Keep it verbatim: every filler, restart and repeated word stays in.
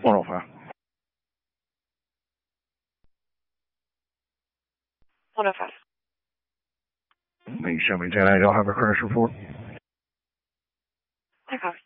one oh five. one oh five. Make sure me ten eight, I'll have a crash report. No copy.